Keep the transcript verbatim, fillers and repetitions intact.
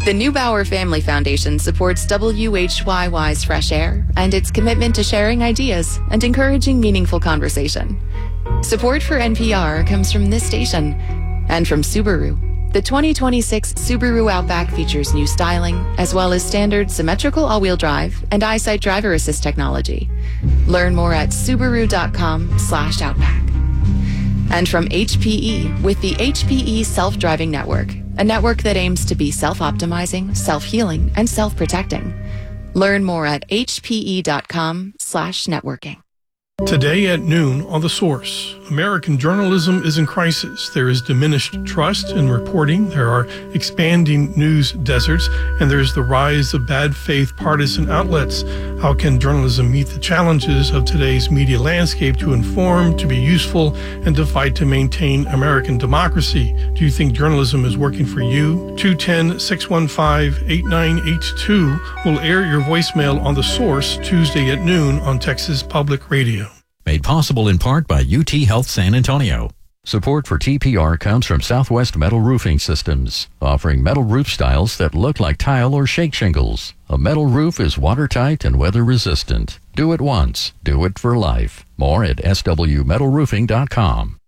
The Neubauer Family Foundation supports W H Y Y's Fresh Air and its commitment to sharing ideas and encouraging meaningful conversation. Support for N P R comes from this station and from Subaru. The twenty twenty-six Subaru Outback features new styling, as well as standard symmetrical all-wheel drive and EyeSight driver assist technology. Learn more at Subaru.com slash Outback. And from H P E with the H P E Self-Driving Network, a network that aims to be self-optimizing, self-healing, and self-protecting. Learn more at hpe.com slash networking. Today at noon on The Source, American journalism is in crisis. There is diminished trust in reporting. There are expanding news deserts, and there's the rise of bad faith partisan outlets. How can journalism meet the challenges of today's media landscape to inform, to be useful, and to fight to maintain American democracy? Do you think journalism is working for you? two one zero, six one five, eight nine eight two will air your voicemail on The Source Tuesday at noon on Texas Public Radio. Made possible in part by U T Health San Antonio. Support for T P R comes from Southwest Metal Roofing Systems, offering metal roof styles that look like tile or shake shingles. A metal roof is watertight and weather resistant. Do it once. Do it for life. More at S W metal roofing dot com.